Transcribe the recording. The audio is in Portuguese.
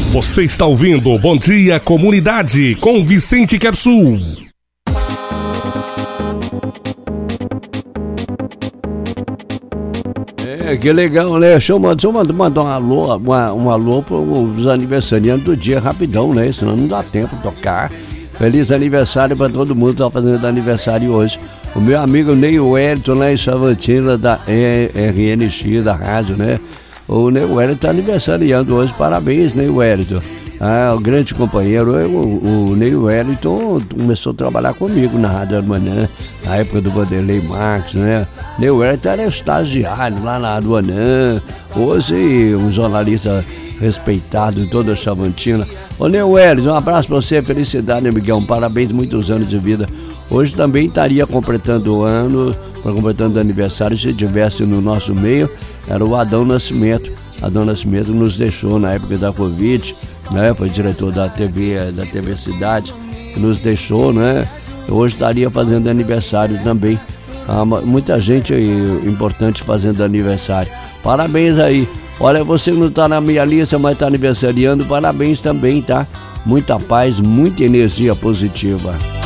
Você está ouvindo Bom Dia Comunidade com Vicente Quersul. Que legal, né? Deixa eu mandar um alô para os aniversariantes do dia rapidão, né? Senão não dá tempo de tocar. Feliz aniversário para todo mundo que está fazendo aniversário hoje. O meu amigo Ney Wellington, lá em Chavantina, da RNX, da rádio, né? O Ney Wellington está aniversariando hoje. Parabéns, Ney Wellington. O grande companheiro, o Ney Wellington começou a trabalhar comigo na Rádio Aruanã, na época do Vanderlei Marques, né? Ney Wellington era estagiário lá na Aruanã, hoje um jornalista respeitado em toda a Chavantina. Ô Ney Wellington, um abraço pra você, felicidade, amigão, parabéns, muitos anos de vida. Hoje também estaria completando aniversário, se estivesse no nosso meio, era o Adão Nascimento. Adão Nascimento nos deixou na época da Covid, né? Foi diretor da TV Cidade, que nos deixou, né? Hoje estaria fazendo aniversário também. Muita gente importante fazendo aniversário. Parabéns aí. Olha, você não está na minha lista, mas está aniversariando. Parabéns também, tá? Muita paz, muita energia positiva.